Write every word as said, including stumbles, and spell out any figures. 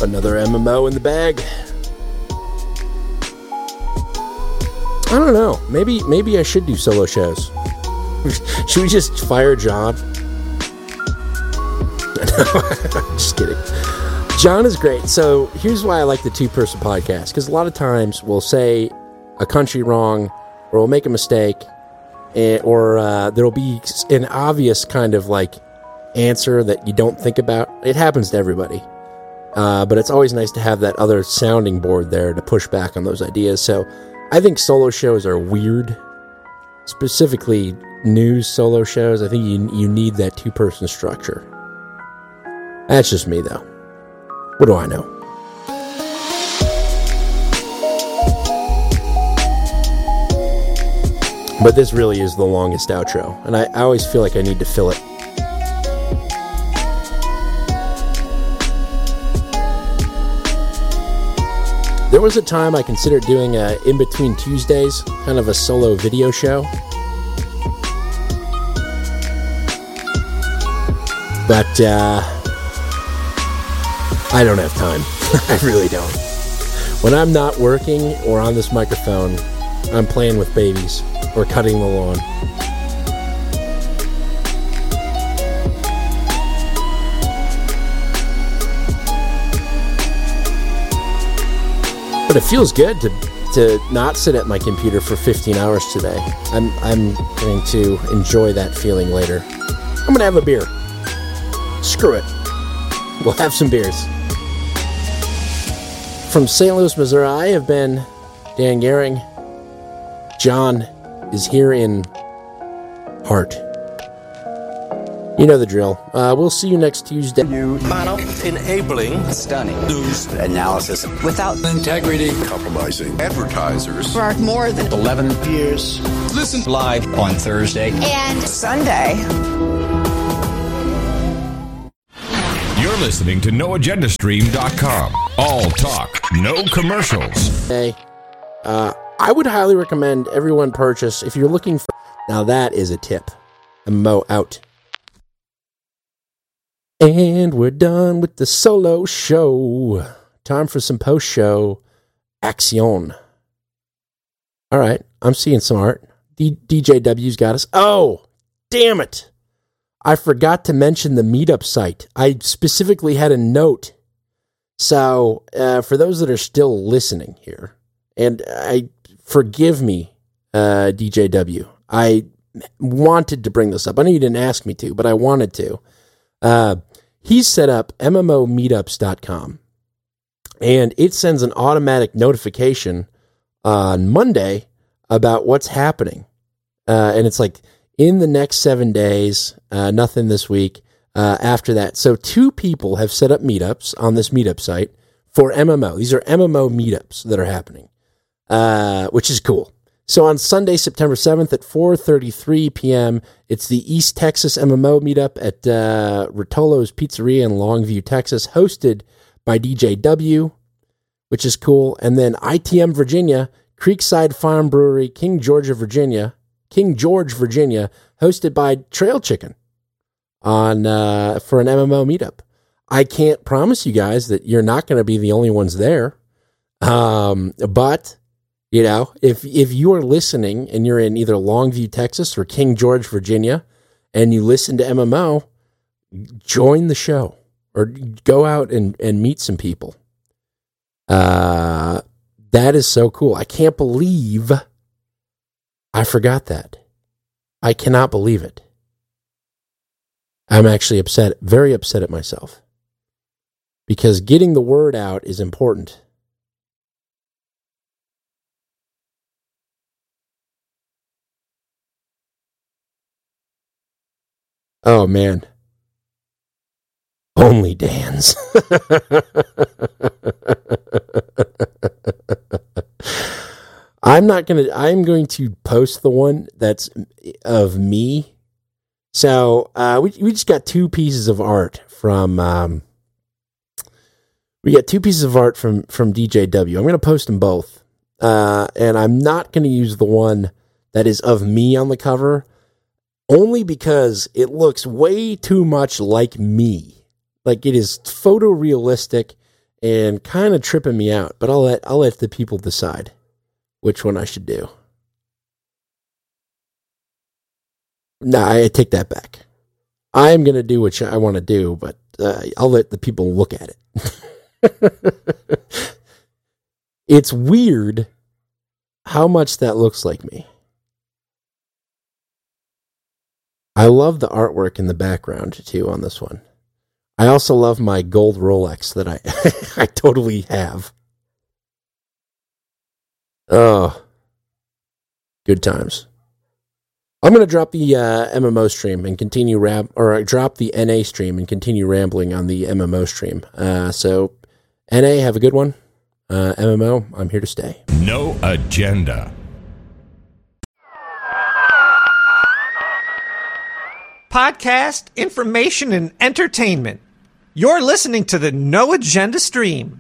Another M M O in the bag. I don't know. Maybe maybe I should do solo shows. Should we just fire John? Just kidding. John is great. So here's why I like the two-person podcast. Because a lot of times we'll say a country wrong, or we'll make a mistake, or uh, there'll be an obvious kind of like answer that you don't think about. It happens to everybody. Uh, but it's always nice to have that other sounding board there to push back on those ideas. So I think solo shows are weird. Specifically, news solo shows. I think you you need that two-person structure. That's just me, though. What do I know? But this really is the longest outro, and I, I always feel like I need to fill it. There was a time I considered doing a In Between Tuesdays, kind of a solo video show. But, uh, I don't have time. I really don't. When I'm not working or on this microphone, I'm playing with babies or cutting the lawn. But it feels good to to not sit at my computer for fifteen hours today. I'm I'm going to enjoy that feeling later. I'm going to have a beer. Screw it. We'll have some beers. From Saint Louis, Missouri, I have been Dan Gehring. John is here in heart. You know the drill. Uh, we'll see you next Tuesday. You Mono, enabling, stunning news, analysis without integrity, compromising advertisers for more than eleven years. Listen Live on Thursday and Sunday. You're listening to no agenda stream dot com. All talk, no commercials. Hey, uh, I would highly recommend everyone purchase if you're looking for. Now that is a tip. I'm Mo out. And we're done with the solo show. Time for some post-show action. All right, I'm seeing some art. D- DJW's got us. Oh, damn it. I forgot to mention the meetup site. I specifically had a note. So, uh, for those that are still listening here, and I forgive me, uh, D J W. I wanted to bring this up. I know you didn't ask me to, but I wanted to. Uh, he's set up M M O meetups dot com, and it sends an automatic notification on Monday about what's happening. Uh, and it's like, in the next seven days, uh, nothing this week, uh, after that. So two people have set up meetups on this meetup site for M M O. These are M M O meetups that are happening, uh, which is cool. So on Sunday, September seventh at four thirty-three p.m., it's the East Texas M M O meetup at uh, Rotolo's Pizzeria in Longview, Texas, hosted by D J W, which is cool. And then I T M Virginia, Creekside Farm Brewery, King Georgia, Virginia, King George, Virginia, hosted by Trail Chicken on uh, for an M M O meetup. I can't promise you guys that you're not going to be the only ones there, um, but... You know, if if you are listening and you're in either Longview, Texas or King George, Virginia, and you listen to M M O, join the show or go out and, and meet some people. Uh, that is so cool. I can't believe I forgot that. I cannot believe it. I'm actually upset, very upset at myself, because getting the word out is important. Oh, man. Only Dan's. I'm not going to, I'm going to post the one that's of me. So, uh, we, we just got two pieces of art from, um, we got two pieces of art from, from D J W. I'm going to post them both. Uh, and I'm not going to use the one that is of me on the cover, only because it looks way too much like me. Like, it is photorealistic, and kind of tripping me out, but I'll let I'll let the people decide which one I should do. Nah, I take that back. I'm going to do what I want to do, but uh, I'll let the people look at it. It's weird how much that looks like me. I love the artwork in the background, too, on this one. I also love my gold Rolex that I I totally have. Oh, good times. I'm going to drop the uh, M M O stream and continue rab, or drop the N A stream and continue rambling on the M M O stream. Uh, so, N A, have a good one. Uh, M M O, I'm here to stay. No agenda. Podcast, information, and entertainment. You're listening to the No Agenda stream.